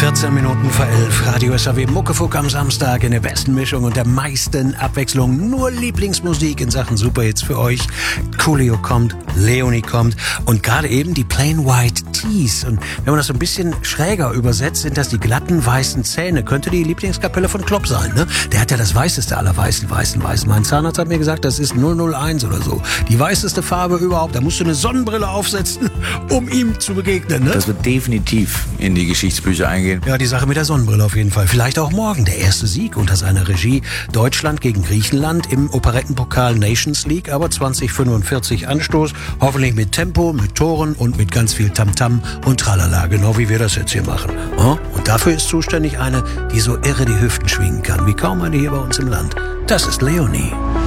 14 Minuten vor 11, Radio SAW Muckefuck am Samstag in der besten Mischung und der meisten Abwechslung. Nur Lieblingsmusik in Sachen Superhits für euch. Coolio kommt, Leonie kommt und gerade eben die Plain White Tees. Und wenn man das so ein bisschen schräger übersetzt, sind das die glatten weißen Zähne. Könnte die Lieblingskapelle von Klopp sein, ne? Der hat ja das weißeste aller weißen. Mein Zahnarzt hat mir gesagt, das ist 001 oder so. Die weißeste Farbe überhaupt. Da musst du eine Sonnenbrille aufsetzen, um ihm zu begegnen, ne? Das wird definitiv in die Geschichtsbücher eingehen. Ja, die Sache mit der Sonnenbrille auf jeden Fall. Vielleicht auch morgen der erste Sieg unter seiner Regie. Deutschland gegen Griechenland im Operettenpokal Nations League, aber 2045 Anstoß. Hoffentlich mit Tempo, mit Toren und mit ganz viel Tamtam und Tralala, genau wie wir das jetzt hier machen. Und dafür ist zuständig eine, die so irre die Hüften schwingen kann, wie kaum eine hier bei uns im Land. Das ist Leonie.